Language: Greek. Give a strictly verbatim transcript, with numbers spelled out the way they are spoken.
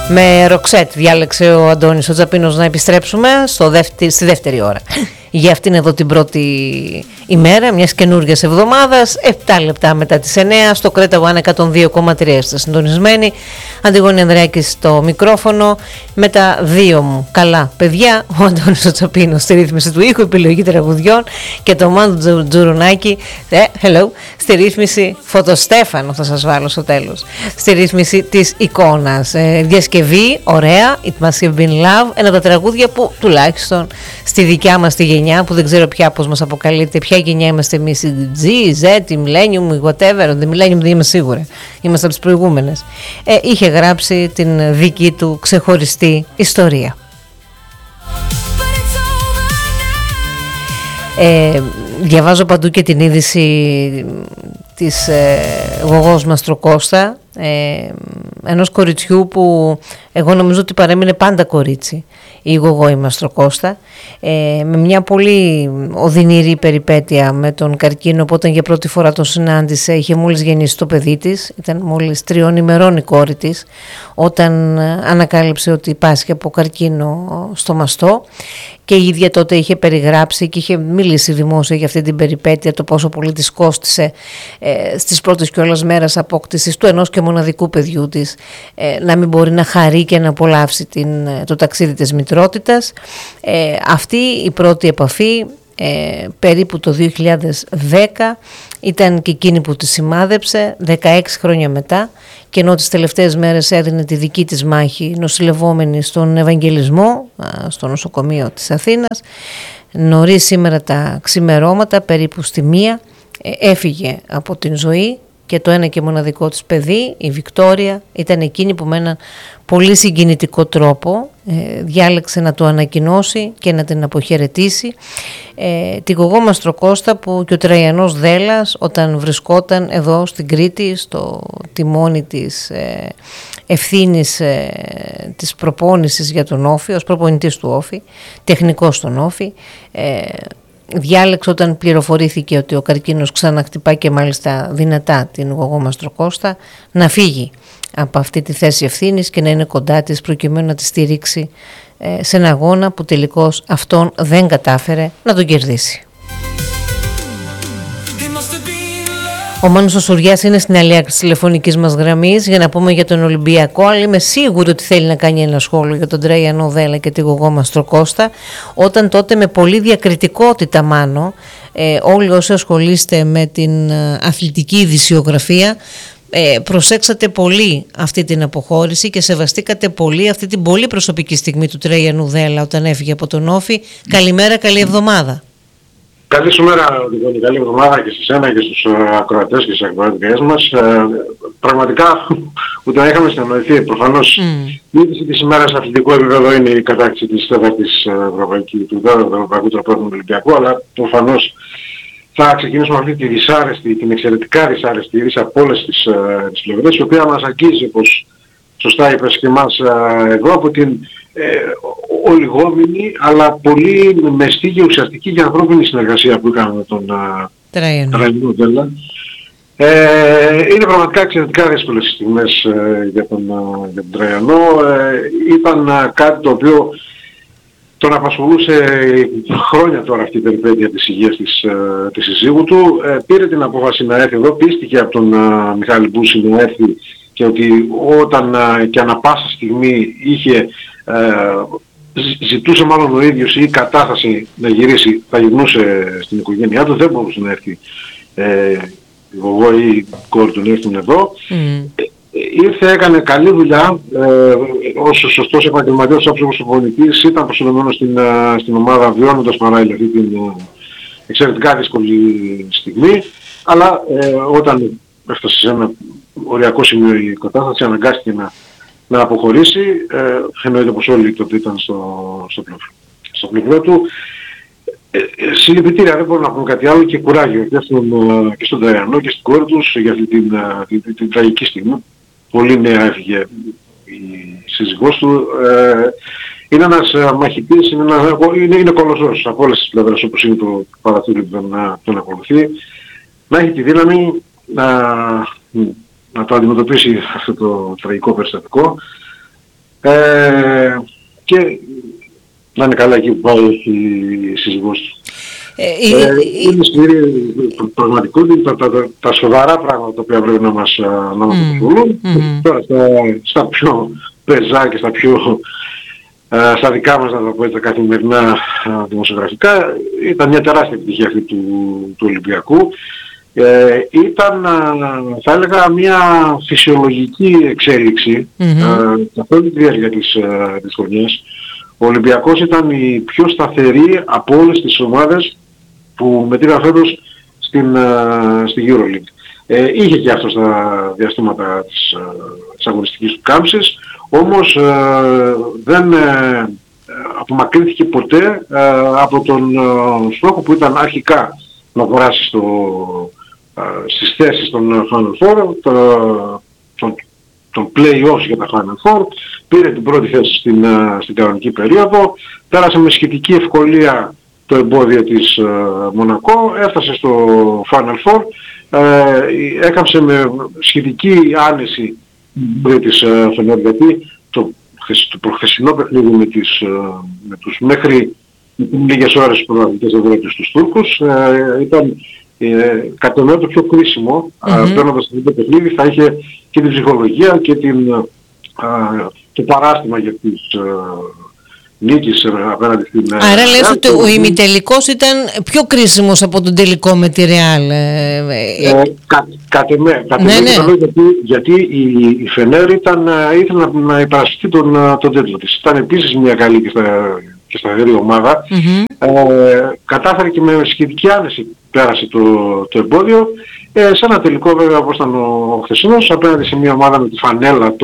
Με Ροξέτ διάλεξε ο Αντώνης ο Τζαπίνος να επιστρέψουμε στο δεύτερη, στη δεύτερη ώρα. Για αυτήν εδώ την πρώτη ημέρα μιας καινούργιας εβδομάδας, επτά λεπτά μετά τις εννέα, στο Κρέτα One εκατόν δύο κόμμα τρία είστε συντονισμένοι. Αντιγόνη Ανδρεάκη στο μικρόφωνο, με τα δύο μου καλά παιδιά, ο Αντώνης ο Τσαπίνος στη ρύθμιση του ήχου, επιλογή τραγουδιών, και το Μάντο Τζουρουνάκη, ε, hello, στη ρύθμιση, Φωτοστέφανο θα σας βάλω στο τέλος, στη ρύθμιση της εικόνας. Ε, διασκευή, ωραία, It Must Have Been Love, ένα από τα τραγούδια που τουλάχιστον στη δικιά μας τη γενιά, που δεν ξέρω πια πώς μας αποκαλείται, ποια γενιά είμαστε εμείς, η G, Z, η Millennium, η whatever, the Millennium δεν είμαι σίγουρη, είμαστε από τις προηγούμενες, ε, είχε γράψει την δική του ξεχωριστή ιστορία. Ε, διαβάζω παντού και την είδηση της ε, γογός Μαστροκώστα, ε, ενός κοριτσιού που εγώ νομίζω ότι παρέμεινε πάντα κορίτσι, η γογό η Μαστροκώστα, ε, με μια πολύ οδυνηρή περιπέτεια με τον καρκίνο, που όταν για πρώτη φορά τον συνάντησε είχε μόλις γεννήσει το παιδί της, ήταν μόλις τριών ημερών η κόρη της όταν ανακάλυψε ότι πάσχει από καρκίνο στο μαστό, και η ίδια τότε είχε περιγράψει και είχε μιλήσει δημόσια για αυτή την περιπέτεια, το πόσο πολύ της κόστισε ε, στις πρώτες κιόλας μέρες απόκτησης του ενός και μοναδικού παιδιού της, ε, να μην μπορεί να χαρεί και να απολαύσει την, το ταξίδι της μητρότητας. Ε, αυτή η πρώτη επαφή ε, περίπου το δύο χιλιάδες δέκα ήταν και εκείνη που τη σημάδεψε δεκαέξι χρόνια μετά, και ενώ τις τελευταίες μέρες έδινε τη δική της μάχη νοσηλευόμενη στον Ευαγγελισμό στο νοσοκομείο της Αθήνας, νωρίς σήμερα τα ξημερώματα, περίπου στη μία, έφυγε από την ζωή, και το ένα και μοναδικό της παιδί, η Βικτόρια, ήταν εκείνη που με έναν πολύ συγκινητικό τρόπο ε, διάλεξε να το ανακοινώσει και να την αποχαιρετήσει, ε, τη γογό Μαστροκώστα, που και ο Τραϊανός Δέλλας όταν βρισκόταν εδώ στην Κρήτη στο τιμόνι της ε, ευθύνης ε, της προπόνησης για τον Όφη, ως προπονητής του Όφη, τεχνικός στον Όφη, ε, διάλεξε όταν πληροφορήθηκε ότι ο καρκίνος ξαναχτυπά και μάλιστα δυνατά την γογό Μαστροκώστα, να φύγει από αυτή τη θέση ευθύνης και να είναι κοντά της προκειμένου να τη στηρίξει ε, σε ένα αγώνα που τελικώς αυτόν δεν κατάφερε να τον κερδίσει. Ο Μάνος ο Σουριάς είναι στην άλλη άκρη της τηλεφωνικής μας γραμμής για να πούμε για τον Ολυμπιακό, αλλά είμαι σίγουρη ότι θέλει να κάνει ένα σχόλιο για τον Τραϊανό Δέλλα και τη γογό Μαστροκώστα, όταν τότε με πολύ διακριτικότητα, Μάνο, ε, όλοι όσοι ασχολείστε με την αθλητική ειδησιογραφία, ε, προσέξατε πολύ αυτή την αποχώρηση και σεβαστήκατε πολύ αυτή την πολύ προσωπική στιγμή του Τραϊανού Δέλλα όταν έφυγε από τον Όφη. Καλημέρα, καλή εβδομάδα. Καλή σου μέρα, λοιπόν, καλή εβδομάδα και σε εσένα και στους ακροατές και στις ακροατικές μας. Ε, πραγματικά, ούτε να είχαμε συνεννοηθεί, προφανώς mm. η είδηση της ημέρας σε αθλητικό επίπεδο είναι η κατάκτηση της τέταρτης ευρωπαϊκής, του τέταρτου ευρωπαϊκού τροπέου του Ολυμπιακού, αλλά προφανώς θα ξεκινήσουμε αυτή τη δυσάρεστη, την εξαιρετικά δυσάρεστη είδηση από όλες τις, uh, τις πλευρές, η οποία μας αγγίζει, όπως σωστά είπες και εμάς uh, εδώ, από την ε, ολιγόμενη αλλά πολύ μεστή και ουσιαστική και ανθρώπινη συνεργασία που είχαμε με τον Τραϊανό Δέλλα. Ε, είναι πραγματικά εξαιρετικά δύσκολες στιγμές ε, για τον, ε, για τον Τραϊανό. Ε, ήταν ε, κάτι το οποίο τον απασχολούσε χρόνια τώρα αυτή η περιπέτεια της υγείας της, ε, της συζύγου του. Ε, πήρε την απόφαση να έρθει εδώ, πίστηκε από τον ε, Μιχάλη Μπούση να έρθει, και ότι όταν ε, και ανα πάσα στιγμή είχε ε, ζητούσε μάλλον ο ίδιος ή η κατάσταση να γυρίσει, θα γυρνούσε στην οικογένειά του, δεν μπορούσε να έρθει ε, η γογό ή η κόρη του να έρθουν εδώ. Mm. Ε, ήρθε, έκανε καλή δουλειά, ε, ως σωστός επαγγελματίας, άψογος προπονητής, ήταν προσωπημένος στην, στην ομάδα, βιώνοντας παράλληλα αυτή την ε, εξαιρετικά δύσκολη στιγμή, αλλά ε, όταν έφτασε σε ένα οριακό σημείο η κατάσταση, αναγκάστηκε να να αποχωρήσει, ε, εννοείται πως όλοι τότε ήταν στο, στο, πλευρό, στο πλευρό του. Ε, ε, συλληπιτήρια, δεν μπορώ να πούμε κάτι άλλο, και κουράγιο και στον, και στον Τραϊανό και στην κόρη τους για αυτή την, την, την, την τραγική στιγμή. Πολύ νέα έφυγε η σύζυγός του. Ε, είναι ένας μαχητής, είναι, ένα, είναι, είναι κολοσσός από όλες τις πλευρές, όπως είναι το παραθύρι που τον, τον ακολουθεί. Να έχει τη δύναμη να... να το αντιμετωπίσει αυτό το τραγικό περιστατικό, ε, και να είναι καλά εκεί που πάει η σύζυγός του. Ε, ε, είναι σκληρή πραγματικότητα, τα, τα, τα σοβαρά πράγματα τα οποία πρέπει να μας απασχολούν. Mm, mm. Τώρα στα, στα πιο πεζά και στα πιο Uh, στα δικά μας, να το πω έτσι, τα καθημερινά uh, δημοσιογραφικά, ήταν μια τεράστια επιτυχία αυτή του, του Ολυμπιακού. Ε, ήταν, uh, θα έλεγα, μια φυσιολογική εξέλιξη mm-hmm. uh, καθ' όλη τη διάρκεια της, uh, της χρονιάς. Ο Ολυμπιακός ήταν η πιο σταθερή από όλες τις ομάδες που μετήραν φέτος στην, uh, στη EuroLeague. Ε, είχε και αυτό στα διαστήματα της, uh, της αγωνιστικής του κάμψης. Όμως ε, δεν ε, απομακρύνθηκε ποτέ ε, από τον ε, στόχο που ήταν αρχικά να περάσει στο, ε, στις θέσεις των Final Four, το, τον, τον play-offs για τα Final Four, πήρε την πρώτη θέση στην, ε, στην κανονική περίοδο, πέρασε με σχετική ευκολία το εμπόδιο της ε, Μονακό, έφτασε στο Final Four, ε, έκαμψε με σχετική άνεση της Φενέρ, γιατί το, το προχθεσινό παιχνίδι με, τις, με τους μέχρι λίγες ώρες προαγωγικές ευρώπης τους Τούρκους ε, ήταν ε, κατά το πιο κρίσιμο. Mm-hmm. Παίρνοντας αυτό το παιχνίδι θα είχε και την ψυχολογία και την, α, το παράστημα για τις α, νίκης απέναντι στην... Άρα λες ότι ο ημιτελικός ήταν πιο κρίσιμος από τον τελικό με τη Ρεάλ. Ε, κα, κατ' εμέ, κατ' εμέ, ναι, ναι. γιατί, γιατί η, η Φενέρ ήταν, ήθελε να, να υπερασπιστεί τον, τον τίτλο της. Ήταν επίσης μια καλή και, στα, και σταθερή ομάδα. Mm-hmm. Ε, κατάφερε και με σχετική άνεση πέρασε το, το εμπόδιο. Ε, σε ένα τελικό βέβαια όπως ήταν ο, ο χθεσινός, απέναντι σε μια ομάδα με τη φανέλα